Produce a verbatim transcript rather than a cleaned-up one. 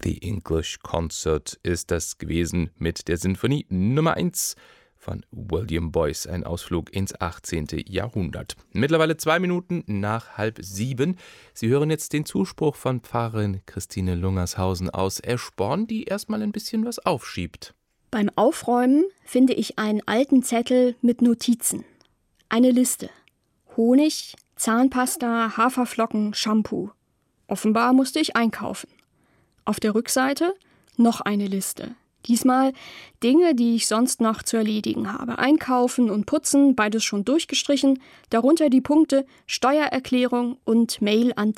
The English Concert ist das gewesen mit der Sinfonie Nummer eins von William Boyce, ein Ausflug ins achtzehnte. Jahrhundert. Mittlerweile zwei Minuten nach halb sieben. Sie hören jetzt den Zuspruch von Pfarrerin Christine Lungershausen aus Eschborn, die erstmal ein bisschen was aufschiebt. Beim Aufräumen finde ich einen alten Zettel mit Notizen. Eine Liste. Honig, Zahnpasta, Haferflocken, Shampoo. Offenbar musste ich einkaufen. Auf der Rückseite noch eine Liste. Diesmal Dinge, die ich sonst noch zu erledigen habe. Einkaufen und Putzen, beides schon durchgestrichen. Darunter die Punkte Steuererklärung und Mail an